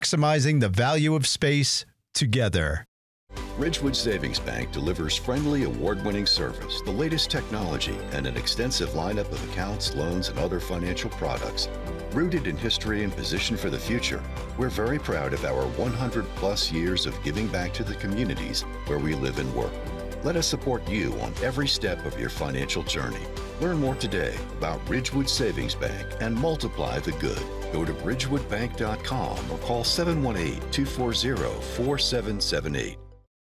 maximizing the value of space together. Ridgewood Savings Bank delivers friendly, award-winning service, the latest technology, and an extensive lineup of accounts, loans, and other financial products. Rooted in history and positioned for the future, we're very proud of our 100-plus years of giving back to the communities where we live and work. Let us support you on every step of your financial journey. Learn more today about Ridgewood Savings Bank and multiply the good. Go to ridgewoodbank.com or call 718-240-4778.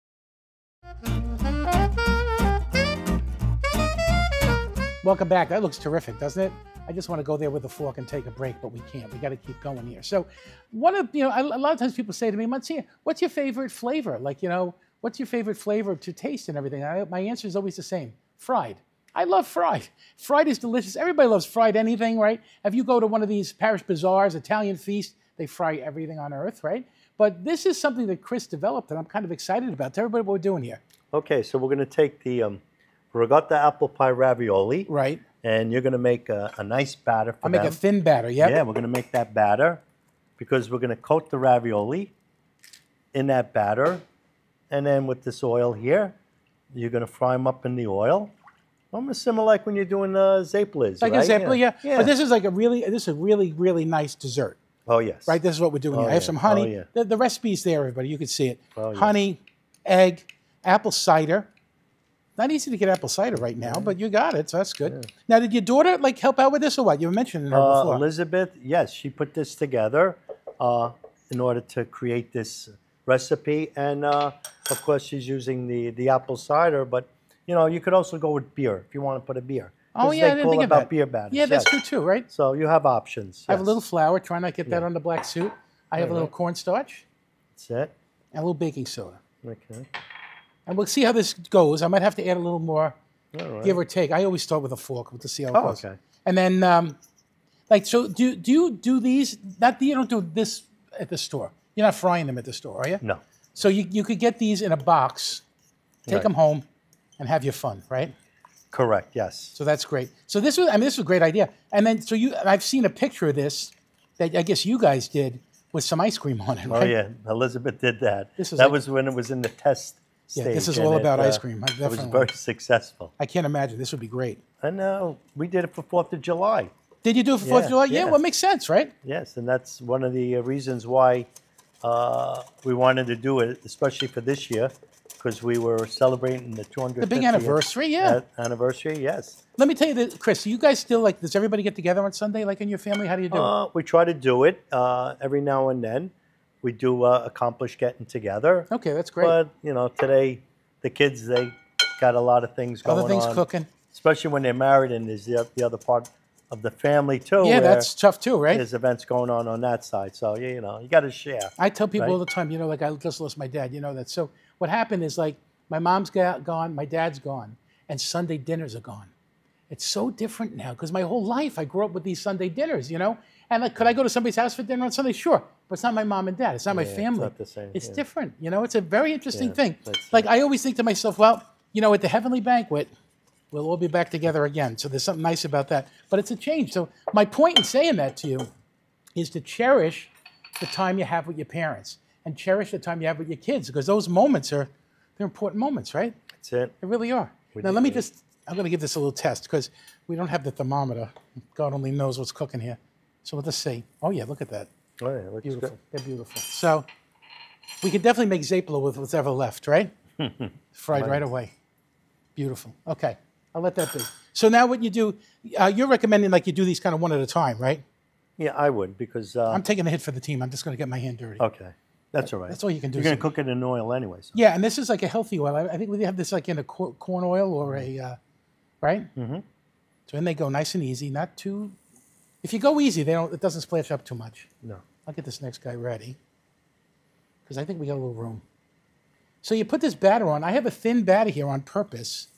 Welcome back. That looks terrific, doesn't it? I just want to go there with a fork and take a break, but we can't. We got to keep going here. So, a lot of times people say to me, Monsignor, what's your favorite flavor? What's your favorite flavor to taste and everything? My answer is always the same: fried. I love fried. Fried is delicious. Everybody loves fried anything, right? If you go to one of these parish bazaars, Italian feast, they fry everything on earth, right? But this is something that Chris developed, and I'm kind of excited about. Tell everybody what we're doing here. Okay, so we're going to take the ricotta apple pie ravioli. Right. And you're going to make a nice batter for I'll make a thin batter, yep. Yeah, we're going to make that batter because we're going to coat the ravioli in that batter. And then with this oil here, you're going to fry them up in the oil. Almost similar like when you're doing Zaples, like right? a Zapple, yeah. Yeah. But this is a really, really nice dessert. Oh, yes. Right, this is what we're doing here. I have some honey. Oh, yeah. The recipe's there, everybody. You can see it. Oh, yes. Honey, egg, apple cider. Not easy to get apple cider right now, but you got it, so that's good. Yeah. Now, did your daughter help out with this or what? You were mentioning her before. Elizabeth, yes, she put this together in order to create this recipe. And, of course, she's using the apple cider, but, you could also go with beer if you want to put a beer. Oh, yeah, I didn't think about that. beer batters. Yeah, that's good too, right? So you have options. I have a little flour. Try not to get that on the black suit. I have a little cornstarch. That's it. And a little baking soda. Okay. And we'll see how this goes. I might have to add a little more, give or take. I always start with a fork to see how it goes. Okay. And then, so do you do these? You don't do this at the store. You're not frying them at the store, are you? No. So you could get these in a box, take them home, and have your fun, right? Correct. Yes. So that's great. So this was a great idea. And then I've seen a picture of this that I guess you guys did with some ice cream on it, right? Oh yeah, Elizabeth did that. That was when it was in the test. Yeah, this is all about ice cream. It was very successful. I can't imagine. This would be great. I know. We did it for 4th of July. Did you do it for 4th of July? Yeah, well, it makes sense, right? Yes, and that's one of the reasons why we wanted to do it, especially for this year, because we were celebrating the 250th. The big anniversary, yeah. Anniversary, yes. Let me tell you this, Chris, you guys still, does everybody get together on Sunday, in your family? How do you do it? We try to do it every now and then. We do accomplish getting together. Okay, that's great. But, today, the kids, they got a lot of things going on. Other things cooking. Especially when they're married and there's the other part of the family, too. Yeah, that's tough, too, right? There's events going on that side. So, you got to share. I tell people all the time, I just lost my dad, that. So what happened is, my mom's gone, my dad's gone, and Sunday dinners are gone. It's so different now because my whole life I grew up with these Sunday dinners, And could I go to somebody's house for dinner on Sunday? Sure. But it's not my mom and dad. It's not my family. It's not the same. It's different. It's a very interesting thing. I always think to myself, well, at the Heavenly Banquet, we'll all be back together again. So there's something nice about that. But it's a change. So my point in saying that to you is to cherish the time you have with your parents and cherish the time you have with your kids because those moments they're important moments, right? That's it. They really are. Now, I'm going to give this a little test because we don't have the thermometer. God only knows what's cooking here. So let's see. Oh, yeah, look at that. Oh, yeah, looks beautiful. good. They're beautiful. So we could definitely make Zapla with what's ever left, right? Fried right away. Beautiful. Okay, I'll let that be. So now what you do, you're recommending you do these kind of one at a time, right? Yeah, I would because... I'm taking a hit for the team. I'm just going to get my hand dirty. Okay. That's all right. That's all you can do. You're going to cook it in oil anyway. So. Yeah, and this is a healthy oil. I think we have this in a corn oil or a, right? Mm-hmm. So in they go nice and easy, not too... If you go easy, it doesn't splash up too much. No. I'll get this next guy ready because I think we got a little room. So you put this batter on. I have a thin batter here on purpose.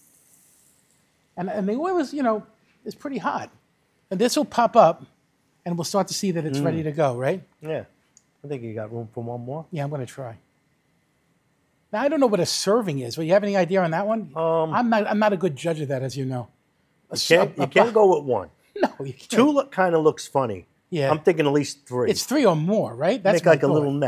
And the oil is, is pretty hot. And this will pop up and we'll start to see that it's ready to go, right? Yeah. I think you got room for one more. Yeah, I'm going to try. Now, I don't know what a serving is. Well, you have any idea on that one? I'm not a good judge of that, as you know. You can't go with one. No, you can't. Two kind of looks funny. Yeah. I'm thinking at least 3. It's 3 or more, right? That's Make like my a thought. little net.